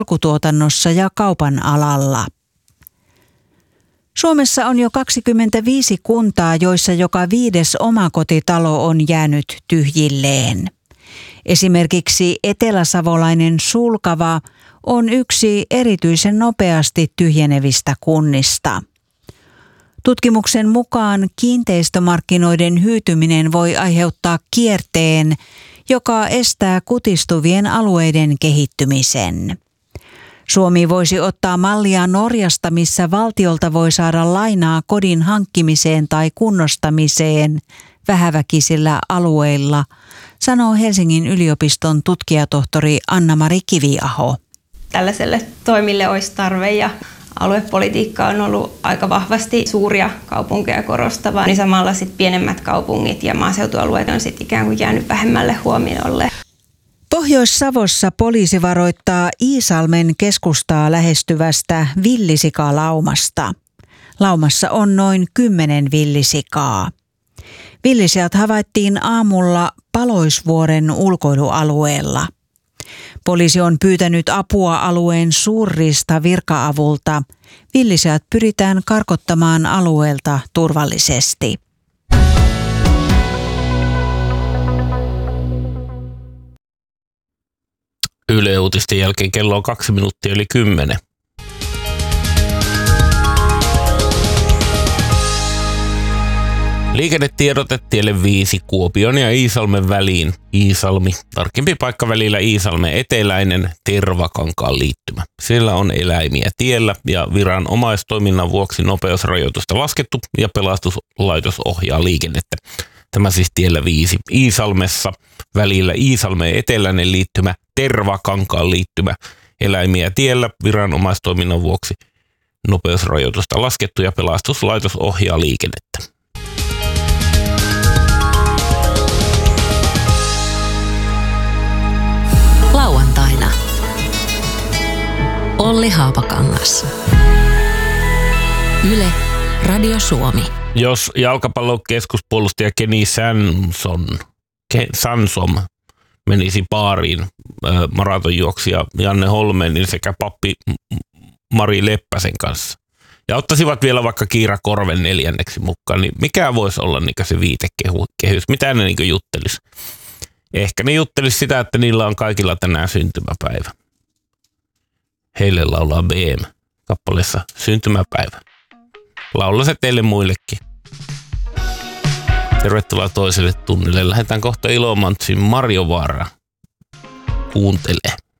alkutuotannossa ja kaupan alalla. Suomessa on jo 25 kuntaa, joissa joka 5. omakotitalo on jäänyt tyhjilleen. Esimerkiksi eteläsavolainen Sulkava on yksi erityisen nopeasti tyhjenevistä kunnista. Tutkimuksen mukaan kiinteistömarkkinoiden hyytyminen voi aiheuttaa kierteen, joka estää kutistuvien alueiden kehittymisen. Suomi voisi ottaa mallia Norjasta, missä valtiolta voi saada lainaa kodin hankkimiseen tai kunnostamiseen vähäväkisillä alueilla, sanoo Helsingin yliopiston tutkijatohtori Anna-Mari Kiviaho. Tällaiselle toimille olisi tarve ja aluepolitiikka on ollut aika vahvasti suuria kaupunkeja korostavaa, niin samalla sitten pienemmät kaupungit ja maaseutualueet on sitten ikään kuin jäänyt vähemmälle huomiolle. Pohjois-Savossa poliisi varoittaa Iisalmen keskustaa lähestyvästä villisikalaumasta. Laumassa on noin 10 villisikaa. Villisiat havaittiin aamulla Paloisvuoren ulkoilualueella. Poliisi on pyytänyt apua alueen suurriistavirka-avulta. Villisiat pyritään karkottamaan alueelta turvallisesti. Yle Uutisten jälkeen kello on 2 minuuttia yli 10. Liikennetiedote tielle 5 Kuopion ja Iisalmen väliin. Iisalmi, tarkempi paikka välillä Iisalmen eteläinen Tervakankaan liittymä. Siellä on eläimiä tiellä ja viranomaistoiminnan vuoksi nopeusrajoitusta laskettu ja pelastuslaitos ohjaa liikennettä. Tämä siis tiellä 5 Iisalmessa välillä Iisalmen eteläinen liittymä Tervakankaan liittymä. Eläimiä tiellä viranomaistoiminnan vuoksi nopeusrajoitusta laskettu ja pelastuslaitos ohjaa liikennettä. Lauantaina Olli Haapakangas. Yle Radio Suomi. Jos jalkapallokeskuspuolustaja Kenny Sansom menisi baariin maratonjuoksija Janne Holmenin sekä pappi Mari Leppäsen kanssa ja ottaisivat vielä vaikka Kiira Korven 4. mukaan, niin mikä voisi olla niin se viitekehys? Mitä ne niin juttelisi? Ehkä ne juttelisi sitä, että niillä on kaikilla tänään syntymäpäivä. Heille laulaa BM kappaleessa syntymäpäivä. Laula se teille muillekin. Tervetuloa toiselle tunnille. Lähdetään kohta Ilomantsin Marjovaara kuuntelee.